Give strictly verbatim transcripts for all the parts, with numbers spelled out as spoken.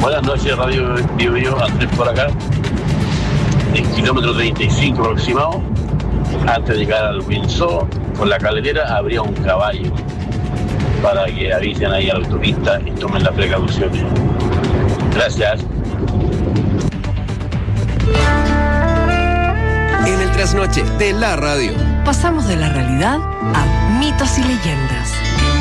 Buenas noches, Radio Bio Bio, Andrés por acá. En kilómetro treinta y cinco aproximado, antes de llegar al Windsor, por la carretera habría un caballo para que avisen ahí a la autopista y tomen las precauciones. Gracias. En el trasnoche de la radio. Pasamos de la realidad a mitos y leyendas.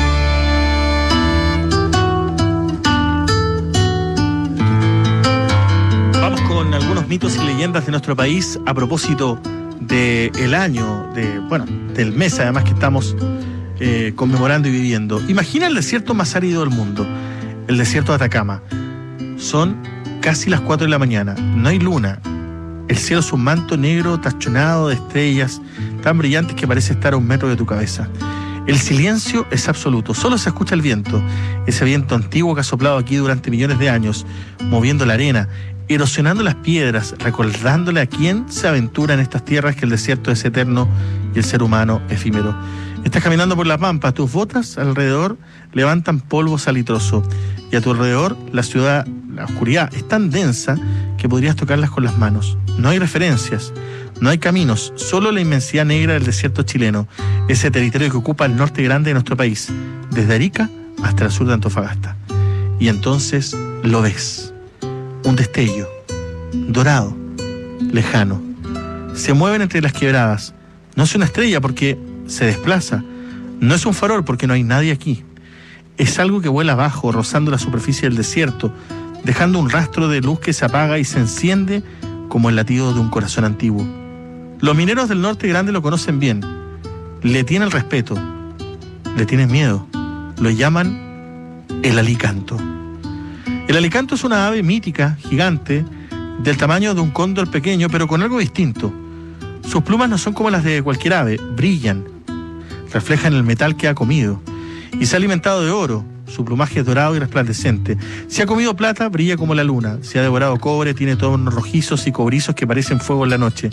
Vamos con algunos mitos y leyendas de nuestro país a propósito del año, de, bueno, del mes además que estamos eh, conmemorando y viviendo. Imagina el desierto más árido del mundo, el desierto de Atacama. Son casi las cuatro de la mañana, no hay luna. El cielo es un manto negro tachonado de estrellas tan brillantes que parece estar a un metro de tu cabeza. El silencio es absoluto, solo se escucha el viento, ese viento antiguo que ha soplado aquí durante millones de años, moviendo la arena, erosionando las piedras, recordándole a quién se aventura en estas tierras que el desierto es eterno y el ser humano efímero. Estás caminando por la pampa, tus botas alrededor levantan polvo salitroso y a tu alrededor la ciudad, la oscuridad es tan densa que podrías tocarlas con las manos. No hay referencias, no hay caminos, solo la inmensidad negra del desierto chileno, ese territorio que ocupa el norte grande de nuestro país, desde Arica hasta el sur de Antofagasta. Y entonces lo ves, un destello, dorado, lejano. Se mueven entre las quebradas. No es una estrella porque se desplaza, no es un farol porque no hay nadie aquí. Es algo que vuela abajo, rozando la superficie del desierto, dejando un rastro de luz que se apaga y se enciende como el latido de un corazón antiguo. Los mineros del norte grande lo conocen bien, le tienen respeto, le tienen miedo, lo llaman el alicanto. El alicanto es una ave mítica, gigante, del tamaño de un cóndor pequeño, pero con algo distinto. Sus plumas no son como las de cualquier ave, brillan, reflejan el metal que ha comido, y se ha alimentado de oro. Su plumaje es dorado y resplandeciente. Si ha comido plata, brilla como la luna. Si ha devorado cobre, tiene tonos rojizos y cobrizos que parecen fuego en la noche.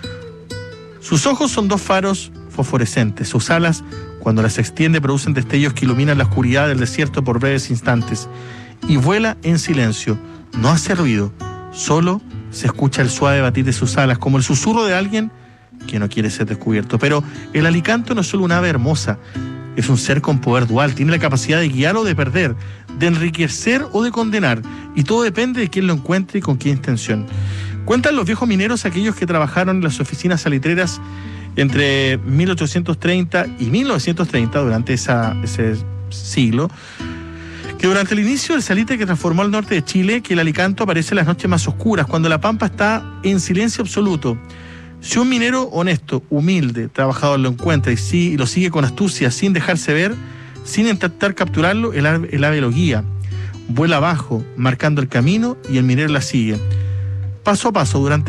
Sus ojos son dos faros fosforescentes. Sus alas, cuando las extiende, producen destellos que iluminan la oscuridad del desierto por breves instantes. Y vuela en silencio. No hace ruido. Solo se escucha el suave batir de sus alas, como el susurro de alguien que no quiere ser descubierto. Pero el alicanto no es solo una ave hermosa. Es un ser con poder dual, tiene la capacidad de guiar o de perder, de enriquecer o de condenar, y todo depende de quién lo encuentre y con qué intención. Cuentan los viejos mineros, aquellos que trabajaron en las oficinas salitreras entre mil ochocientos treinta y mil novecientos treinta, durante esa, ese siglo, que durante el inicio del salitre que transformó al norte de Chile, que el alicanto aparece en las noches más oscuras, cuando la pampa está en silencio absoluto. Si un minero honesto, humilde, trabajador lo encuentra y, sí, y lo sigue con astucia, sin dejarse ver, sin intentar capturarlo, el ave, el ave lo guía. Vuela abajo, marcando el camino, y el minero la sigue. Paso a paso, durante